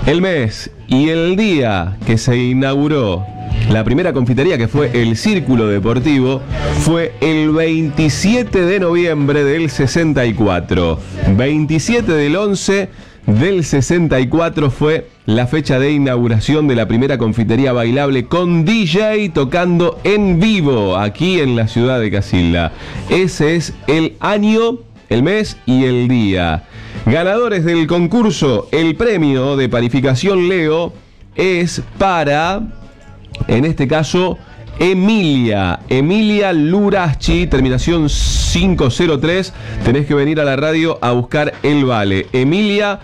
El mes y el día que se inauguró la primera confitería, que fue el Círculo Deportivo, fue el 27 de noviembre del 64. 27 del 11 del 64 fue la fecha de inauguración de la primera confitería bailable con DJ tocando en vivo aquí en la ciudad de Casilda. Ese es el año, el mes y el día. Ganadores del concurso, el premio de panificación Leo es para, en este caso, Emilia Luraschi, terminación 503. Tenés que venir a la radio a buscar el vale. Emilia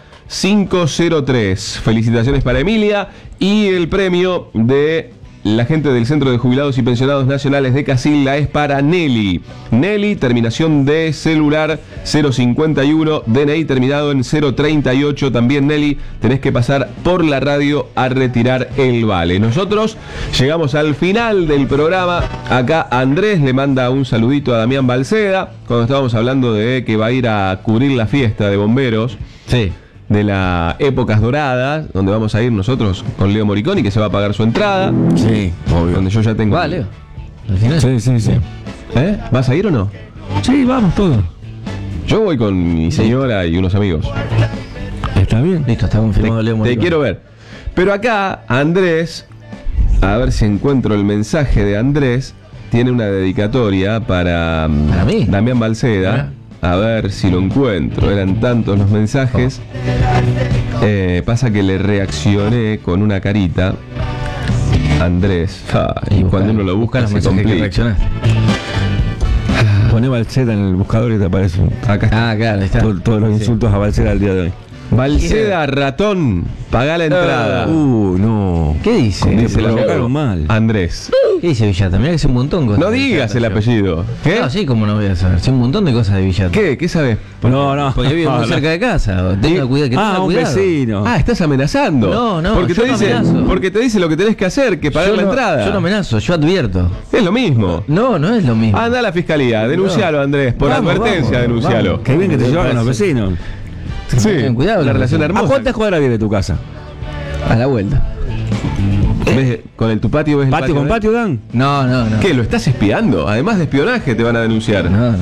503. Felicitaciones para Emilia. Y el premio de la gente del Centro de Jubilados y Pensionados Nacionales de Casilda es para Nelly. Nelly, terminación de celular 051, DNI terminado en 038. También Nelly, tenés que pasar por la radio a retirar el vale. Nosotros llegamos al final del programa. Acá Andrés le manda un saludito a Damián Balceda, cuando estábamos hablando de que va a ir a cubrir la fiesta de bomberos. Sí. De las épocas doradas, donde vamos a ir nosotros con Leo Moriconi, que se va a pagar su entrada. Sí, obvio. Donde yo ya tengo. Va, Leo. Al final. Sí. ¿Vas a ir o no? Sí, vamos todos. Yo voy con mi señora y unos amigos. Está bien. Listo, está confirmado Leo Te Moriconi. quiero ver. Pero acá, Andrés, a ver si encuentro el mensaje de Andrés, tiene una dedicatoria para mí. Damián Balceda. A ver si lo encuentro. Eran tantos los mensajes. Pasa que le reaccioné con una carita. Andrés. Y cuando uno lo busca, los se mensajes que complica. reaccionaste. Poné Balceda en el buscador y te aparece. Acá está. Ah, claro, ahí está. Todos los insultos a Balceda al día de hoy. Balceda, ratón, pagá la entrada. No. ¿Qué dice? Dice Te la provocaron mal. Andrés. ¿Qué dice Villata? Mirá que es un montón de cosas. No de digas Villata, el apellido. ¿Qué? No, sí, como no voy a saber. Sí, un montón de cosas de Villata. ¿Qué? ¿Qué sabes? No. Porque vive muy cerca de casa. Tenga cuidado, que tenga un cuidado. vecino. Estás amenazando. No, porque yo te no dice, amenazo. porque te dice lo que tenés que hacer, que pagar la entrada. Yo no amenazo, yo advierto. Es lo mismo. No es lo mismo. Anda a la fiscalía, denuncialo, Andrés, por Vamos, advertencia, vamos, denuncialo. vamos. Qué bien que te llevan los vecinos. Sí, Ten cuidado, una relación ¿A hermosa. cuántas cuadras viene tu casa? A la vuelta. ¿Ves? Con el tu patio ves el ¿Patio con de- patio, Dan? No. ¿Qué? ¿Lo estás espiando? Además de espionaje te van a denunciar. No.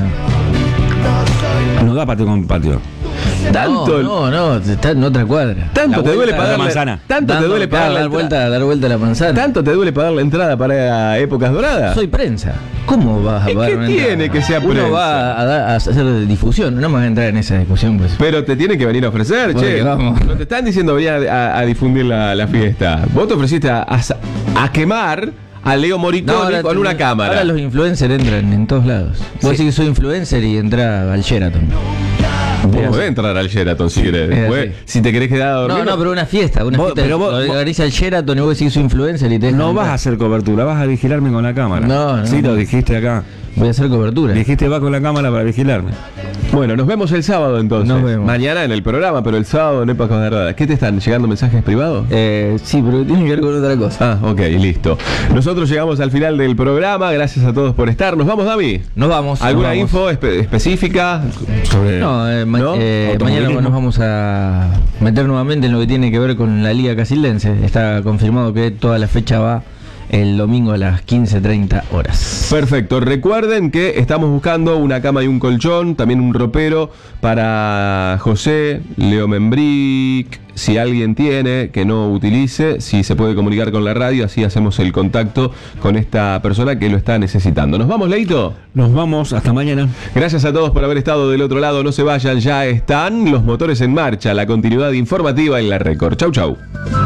No da patio con patio. Tanto, No, está en otra cuadra. tanto La te duele vuelta- pagar la manzana. Tanto te duele pagar la dar entrada. vuelta a la manzana. ¿Tanto te duele pagar la entrada para épocas doradas? Soy prensa. ¿Cómo vas a ¿Y pagar qué una tiene entrada? que sea Uno prensa? va a hacer difusión. No me voy a entrar en esa discusión, pues. Pero te tiene que venir a ofrecer, Porque che. vamos. No te están diciendo venir a difundir la fiesta. Vos te ofreciste a quemar a Leo Moriconi ahora con una cámara. Ahora los influencers entran en todos lados. Vos decís que soy influencer y entra al Sheraton. Vos podés entrar al Sheraton si querés. Es Después, así. si te querés quedar a dormir. No, pero una fiesta. Pero vos- Organiza el Sheraton y vos decís que soy influencer y te dejan No vas entrar. a hacer cobertura, vas a vigilarme con la cámara. No. Sí, lo dijiste acá. Voy a hacer cobertura. Dijiste va con la cámara para vigilarme. Bueno, nos vemos el sábado entonces. Nos vemos. Mañana en el programa, pero el sábado en Épocas Doradas. ¿Qué te están llegando mensajes privados? Sí, pero tiene que ver con otra cosa. Ok, listo. Nosotros llegamos al final del programa. Gracias a todos por estar. ¿Nos vamos, David? Nos vamos. ¿Alguna nos vamos. info específica sobre No, ¿no? mañana Automovilismo. nos vamos a meter nuevamente en lo que tiene que ver con la Liga Casildense. Está confirmado que toda la fecha va el domingo a las 15:30 horas. Perfecto. Recuerden que estamos buscando una cama y un colchón, también un ropero para José, Leo Membric. Si alguien tiene que no utilice, si se puede comunicar con la radio, así hacemos el contacto con esta persona que lo está necesitando. ¿Nos vamos, Leito? Nos vamos, hasta mañana. Gracias a todos por haber estado del otro lado. No se vayan, ya están los motores en marcha. La continuidad informativa en la Record. Chau, chau.